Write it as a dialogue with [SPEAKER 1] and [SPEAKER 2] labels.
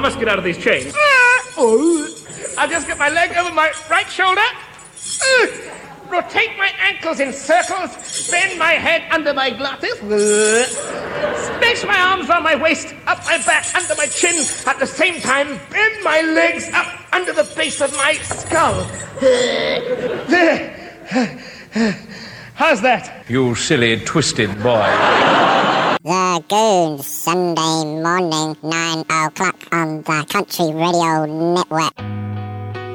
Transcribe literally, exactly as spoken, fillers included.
[SPEAKER 1] must get out of these chains. Oh. I'll just get my leg over my right shoulder. Uh, rotate my ankles in circles. Bend my head under my glasses. Uh, space my arms around my waist, up my back, under my chin. At the same time, bend my legs up under the base of my skull. Uh, how's that?
[SPEAKER 2] You silly, twisted boy.
[SPEAKER 3] The Goons, Sunday morning, nine o'clock on the Country Radio Network.